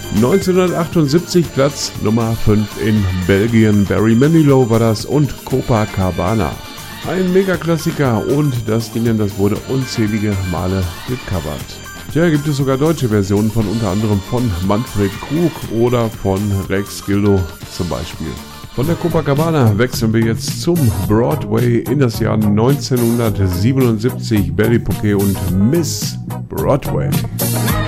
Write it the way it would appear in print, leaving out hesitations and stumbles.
1978 Platz Nummer 5 in Belgien. Barry Manilow war das und Copacabana. Ein Megaklassiker und das Ding, das wurde unzählige Male gecovert. Tja, gibt es sogar deutsche Versionen von unter anderem von Manfred Krug oder von Rex Gildo zum Beispiel. Von der Copacabana wechseln wir jetzt zum Broadway in das Jahr 1977. Billy Poquet und Miss Broadway.